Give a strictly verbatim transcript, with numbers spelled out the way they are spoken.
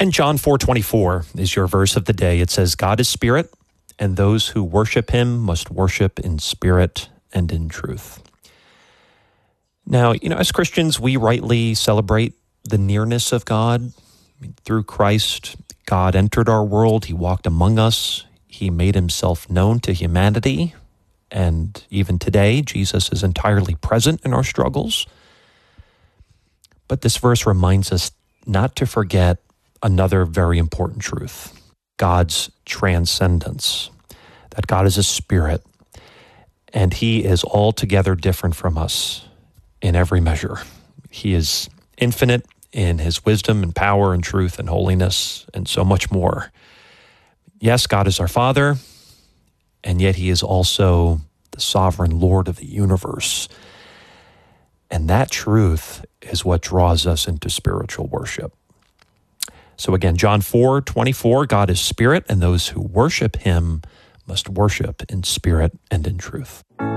And John four twenty-four is your verse of the day. It says, God is spirit, and those who worship him must worship in spirit and in truth. Now, you know, as Christians, we rightly celebrate the nearness of God. Through Christ, God entered our world. He walked among us. He made himself known to humanity. And even today, Jesus is entirely present in our struggles. But this verse reminds us not to forget another very important truth: God's transcendence, that God is a spirit, and he is altogether different from us in every measure. He is infinite in his wisdom and power and truth and holiness and so much more. Yes, God is our Father, and yet he is also the sovereign Lord of the universe. And that truth is what draws us into spiritual worship. So again, John four twenty-four, God is spirit, and those who worship him must worship in spirit and in truth.